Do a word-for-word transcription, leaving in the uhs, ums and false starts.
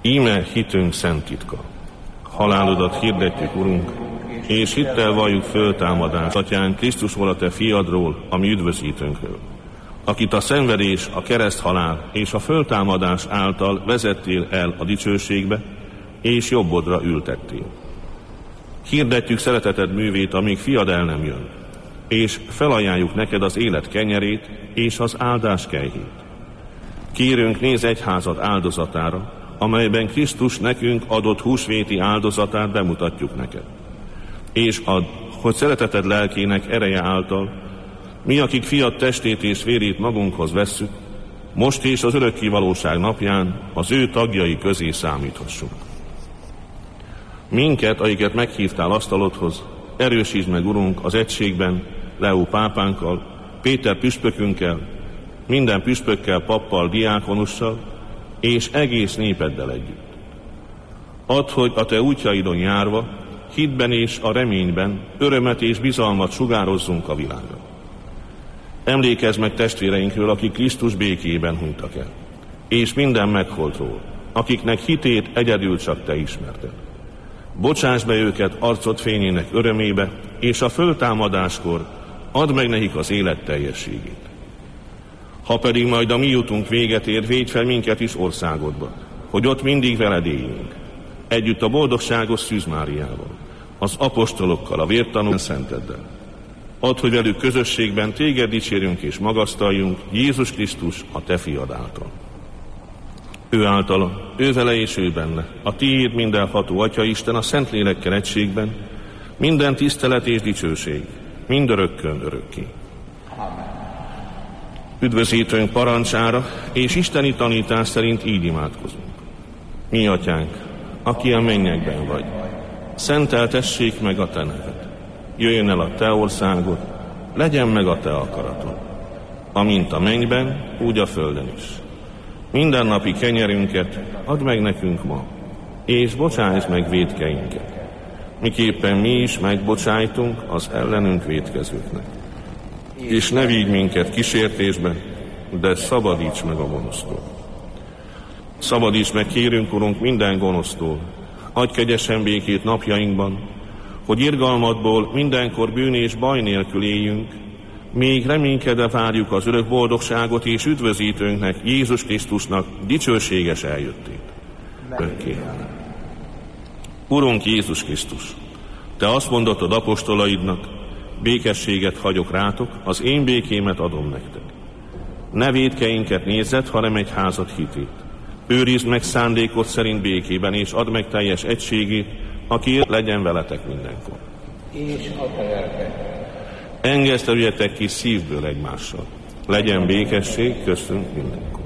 Íme hitünk szent titka. Halálodat hirdetjük, Urunk, és hittel valljuk föltámadást, Atyánk, Krisztusról, a Te fiadról, a mi üdvözítőnkről, akit a szenvedés, a kereszthalál és a föltámadás által vezettél el a dicsőségbe, és jobbodra ültettél. Hirdetjük szereteted művét, amíg fiad el nem jön, és felajánljuk neked az élet kenyerét és az áldás kejhét. Kérünk, nézz egyházad áldozatára, amelyben Krisztus nekünk adott húsvéti áldozatát bemutatjuk neked. És add, hogy szereteted lelkének ereje által, mi, akik fiad testét és vérét magunkhoz vesszük, most és az örökkévalóság napján az ő tagjai közé számíthassunk. Minket, akiket meghívtál asztalodhoz, erősítsd meg, Urunk, az egységben, Leó pápánkkal, Péter püspökünkkel, minden püspökkel, pappal, diákonussal, és egész népeddel együtt. Add, hogy a Te útjaidon járva, hitben és a reményben örömet és bizalmat sugározzunk a világra. Emlékezz meg testvéreinkről, akik Krisztus békében hunytak el, és minden megholtról, akiknek hitét egyedül csak Te ismerted. Bocsáss be őket arcod fényének örömébe, és a föltámadáskor add meg nekik az élet teljességét. Ha pedig majd a mi jutunk véget ér, védj fel minket is országodba, hogy ott mindig veled éljünk, együtt a boldogságos Szűz Máriával, az apostolokkal, a vértanú szenteddel. Add, hogy velük közösségben téged dicsérjünk és magasztaljunk, Jézus Krisztus, a Te fiad által. Ő általa, ő vele és ő benne, a tiéd mindenható Atya Isten a Szentlélekkel egységben, minden tisztelet és dicsőség, mindörökkön örökké. Üdvözítőnk parancsára és isteni tanítás szerint így imádkozunk. Mi, Atyánk, aki a mennyekben vagy, szenteltessék meg a Te neved. Jöjjön el a Te országod, legyen meg a Te akaratod, amint a mennyben, úgy a földön is. Mindennapi kenyerünket add meg nekünk ma, és bocsájtsd meg vétkeinket, miképpen mi is megbocsájtunk az ellenünk vétkezőknek. És ne vigy minket kísértésbe, de szabadíts meg a gonosztól. Szabadíts meg, kérünk, Urunk, minden gonosztól, adj kegyesen békét napjainkban, hogy irgalmadból mindenkor bűn és baj nélkül éljünk, még reménykedve várjuk az örök boldogságot és üdvözítőnknek, Jézus Krisztusnak dicsőséges eljöttét. Örökké. Urunk Jézus Krisztus, Te azt mondottad apostolaidnak, békességet hagyok rátok, az én békémet adom nektek. Ne vétkeinket nézzed, hanem egy házad hitét. Őrizd meg szándékod szerint békében, és add meg teljes egységét, aki legyen veletek mindenkor. És a te lelked. Engeszteljetek ki szívből egymással. Legyen békesség köztünk mindenkor.